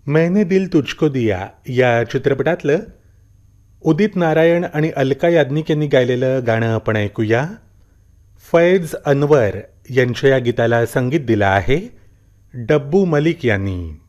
मैंने दिल तुझको दिया या चित्रपटातलं उदित नारायण आणि अलका याज्ञिक यांनी गायलेलं गाणं आपण ऐकूया. फैज अनवर यांच्या या गीताला संगीत दिलं आहे डब्बू मलिक यांनी.